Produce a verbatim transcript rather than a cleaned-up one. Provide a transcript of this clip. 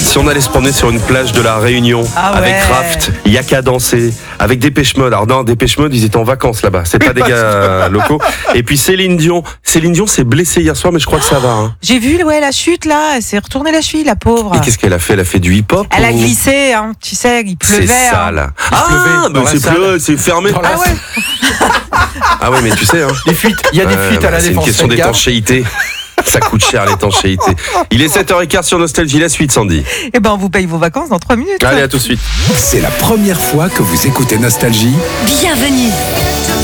si on allait se promener sur une plage de la Réunion Ah avec ouais. Kraft, Yaka danser, avec Dépêche Mode. Alors non, Dépêche Mode, ils étaient en vacances là-bas. C'est pas des gars locaux. Et puis Céline Dion. Céline Dion s'est blessée hier soir, mais je crois que ça va. Hein. J'ai vu ouais, la chute là, elle s'est retournée la cheville, la pauvre. Et qu'est-ce qu'elle a fait? Elle a fait du hip-hop? Elle a ou- glissé, hein, tu sais, il C'est pleuvait. hein. sale. Ah, pleuvait dans bah la c'est salle. pleu, c'est fermé. Dans la- Ah ouais. Ah ouais, mais tu sais, hein. Des fuites, il y a des Ouais, fuites bah, à la c'est défense. une question faites gaffe. d'étanchéité. Ça coûte cher l'étanchéité. Il est sept heures quinze sur Nostalgie, la suite Sandy. Eh ben, on vous paye vos vacances dans trois minutes. Allez, à tout de suite. C'est la première fois que vous écoutez Nostalgie. Bienvenue.